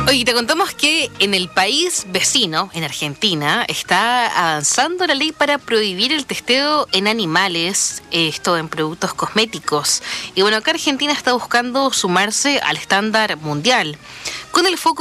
Oye, te contamos que en el país vecino, en Argentina, está avanzando la ley para prohibir el testeo en animales, esto en productos cosméticos. Y bueno, acá Argentina está buscando sumarse al estándar mundial, con el foco